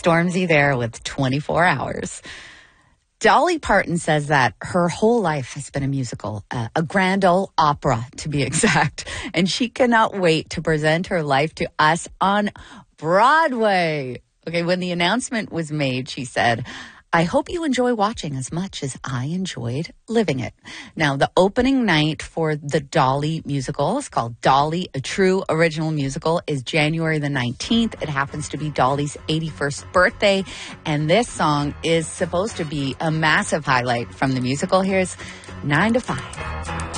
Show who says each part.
Speaker 1: Stormzy there with 24 Hours. Dolly Parton says that her whole life has been a musical, a grand ole opera to be exact, and she cannot wait to present her life to us on Broadway. Okay, when the announcement was made, she said, "I hope you enjoy watching as much as I enjoyed living it." Now, the opening night for the Dolly musical is called Dolly, a true original musical, is January the 19th. It happens to be Dolly's 81st birthday, and this song is supposed to be a massive highlight from the musical. Here's 9 to 5.